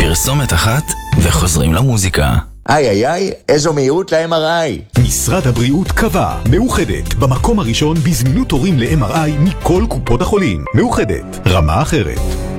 פרסומת אחת וחוזרים למוזיקה. איי, איזו מהירות ל-MRI. משרד הבריאות קבע, מאוחדת, במקום הראשון בזמינות תורים ל-MRI מכל קופות החולים. מאוחדת, רמה אחרת.